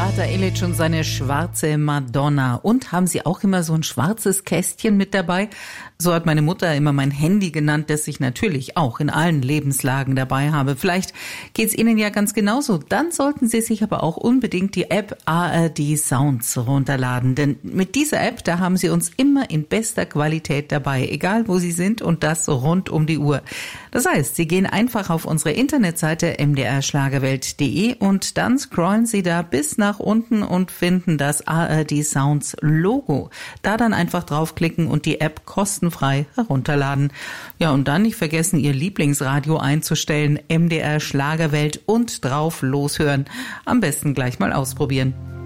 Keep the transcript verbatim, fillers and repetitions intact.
Kater Illich und seine schwarze Madonna. Und haben Sie auch immer so ein schwarzes Kästchen mit dabei? So hat meine Mutter immer mein Handy genannt, das ich natürlich auch in allen Lebenslagen dabei habe. Vielleicht geht's Ihnen ja ganz genauso. Dann sollten Sie sich aber auch unbedingt die App A R D Sounds runterladen. Denn mit dieser App, da haben Sie uns immer in bester Qualität dabei, egal wo Sie sind, und das rund um die Uhr. Das heißt, Sie gehen einfach auf unsere Internetseite m d r schlagerwelt punkt d e und dann scrollen Sie da bis nach unten und finden das A R D Sounds Logo. Da dann einfach draufklicken und die App kostenfrei herunterladen. Ja, und dann nicht vergessen, Ihr Lieblingsradio einzustellen, M D R Schlagerwelt, und drauf loshören. Am besten gleich mal ausprobieren.